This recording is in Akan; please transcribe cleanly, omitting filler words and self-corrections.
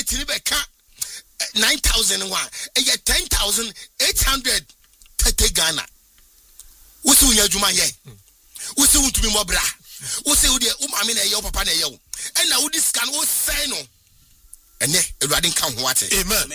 rate ni be ka 9,001 e 10,830 Ghana. Wosi unya juma ye. Wosi untumi mobra. Wosi wo de umame na ye papa na ye wo. E na wo di scan wo say no. Ene Ewurade nka ho ate. Amen.